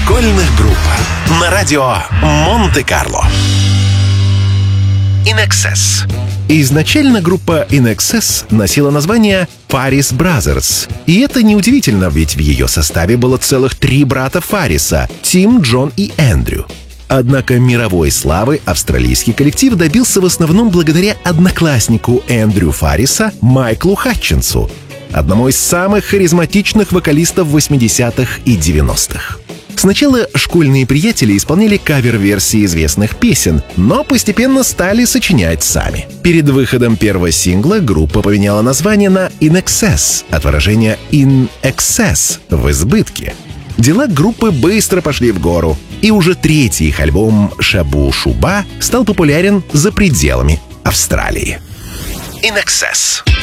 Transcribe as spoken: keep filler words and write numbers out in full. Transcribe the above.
школьных групп на радио Монте-Карло. In Excess. Изначально группа In Excess носила название Faris Brothers. И это неудивительно, ведь в ее составе было целых три брата Фарриса — Тим, Джон и Эндрю. Однако мировой славы австралийский коллектив добился в основном благодаря однокласснику Эндрю Фарриса Майклу Хатчинсу, одному из самых харизматичных вокалистов восьмидесятых и девяностых. Сначала школьные приятели исполняли кавер-версии известных песен, но постепенно стали сочинять сами. Перед выходом первого сингла группа поменяла название на In Excess от выражения In Excess — в избытке. Дела группы быстро пошли в гору, и уже третий их альбом «Шабу Шуба» стал популярен за пределами Австралии. In Excess.